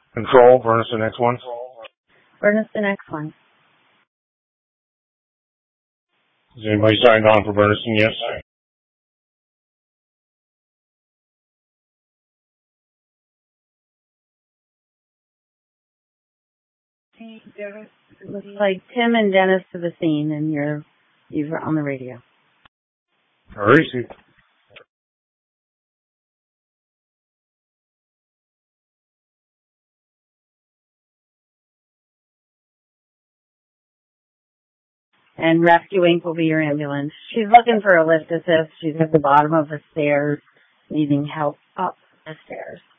Control, furnace the next one. Furnace the next one. Has anybody signed on for Bernison? Yes. Looks like Tim and Dennis to the scene, and you're on the radio. Hurry. And Rescue Inc. will be your ambulance. She's looking for a lift assist. She's at the bottom of the stairs, needing help up the stairs.